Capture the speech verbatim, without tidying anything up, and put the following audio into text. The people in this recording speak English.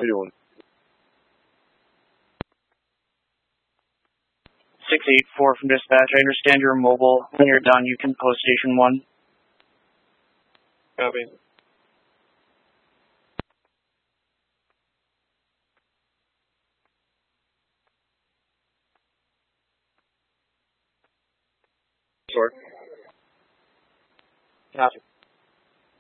How you doing? six eight four from dispatch. I understand you're mobile. When you're done, you can post station one. Copy. Sure. Copy.